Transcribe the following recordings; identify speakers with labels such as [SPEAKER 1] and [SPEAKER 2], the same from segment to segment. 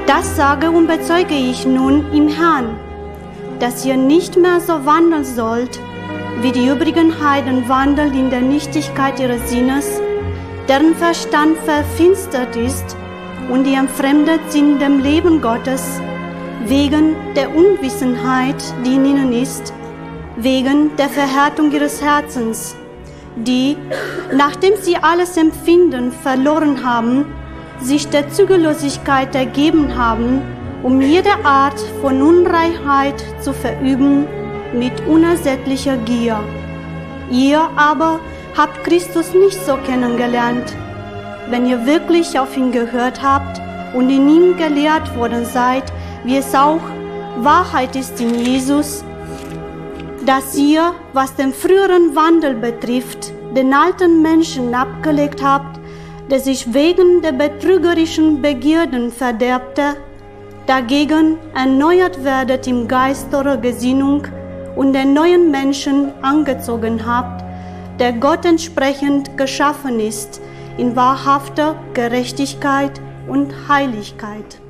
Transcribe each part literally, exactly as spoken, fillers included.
[SPEAKER 1] Das sage und bezeuge ich nun im Herrn, dass ihr nicht mehr so wandeln sollt, wie die übrigen Heiden wandeln in der Nichtigkeit ihres Sinnes, deren Verstand verfinstert ist und die entfremdet sind dem Leben Gottes, wegen der Unwissenheit, die in ihnen ist, wegen der Verhärtung ihres Herzens, die, nachdem sie alles Empfinden verloren haben, sich der Zügellosigkeit ergeben haben, um jede Art von Unreinheit zu verüben mit unersättlicher Gier. Ihr aber habt Christus nicht so kennengelernt. Wenn ihr wirklich auf ihn gehört habt und in ihm gelehrt worden seid, wie es auch Wahrheit ist in Jesus, dass ihr, was den früheren Wandel betrifft, den alten Menschen abgelegt habt, der sich wegen der betrügerischen Begierden verderbte, dagegen erneuert werdet im Geist eurer Gesinnung und den neuen Menschen angezogen habt, der Gott entsprechend geschaffen ist, in wahrhafter Gerechtigkeit und Heiligkeit.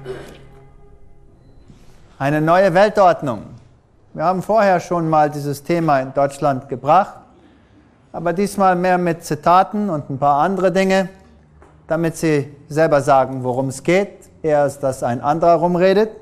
[SPEAKER 2] Eine neue Weltordnung. Wir haben vorher schon mal dieses Thema in Deutschland gebracht, aber diesmal mehr mit Zitaten und ein paar andere Dinge, damit Sie selber sagen, worum es geht, eher als dass ein anderer rumredet.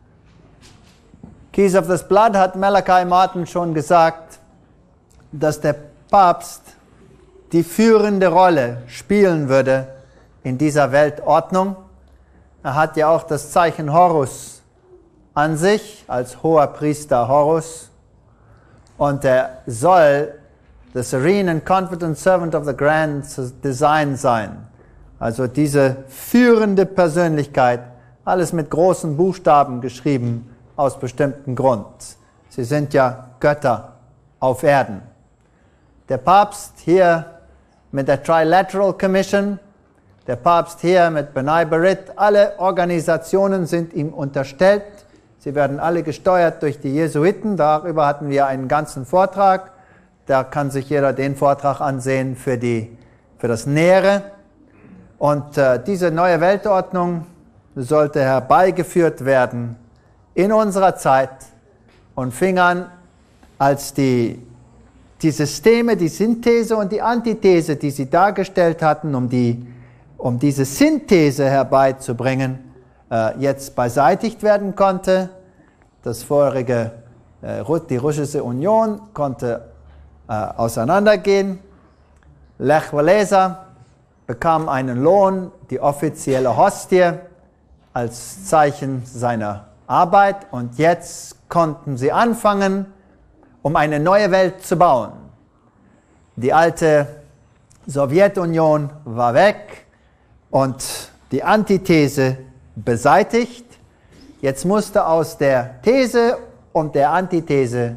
[SPEAKER 2] Keys of the Blood hat Malachi Martin schon gesagt, dass der Papst die führende Rolle spielen würde in dieser Weltordnung. Er hat ja auch das Zeichen Horus an sich, als hoher Priester Horus. Und er soll the serene and confident servant of the grand design sein. Also diese führende Persönlichkeit, alles mit großen Buchstaben geschrieben, aus bestimmten Grund. Sie sind ja Götter auf Erden. Der Papst hier mit der Trilateral Commission, der Papst hier mit B'nai B'rith, alle Organisationen sind ihm unterstellt. Sie werden alle gesteuert durch die Jesuiten. Darüber hatten wir einen ganzen Vortrag. Da kann sich jeder den Vortrag ansehen für, die, für das Nähere. Und äh, diese neue Weltordnung sollte herbeigeführt werden in unserer Zeit und fing an, als die, die Systeme, die Synthese und die Antithese, die sie dargestellt hatten, um, die, um diese Synthese herbeizubringen, äh, jetzt beseitigt werden konnte. Das vorherige, äh, die Russische Union konnte äh, auseinandergehen. Lech Walesa bekam einen Lohn, die offizielle Hostie, als Zeichen seiner Arbeit. Und jetzt konnten sie anfangen, um eine neue Welt zu bauen. Die alte Sowjetunion war weg und die Antithese beseitigt. Jetzt musste aus der These und der Antithese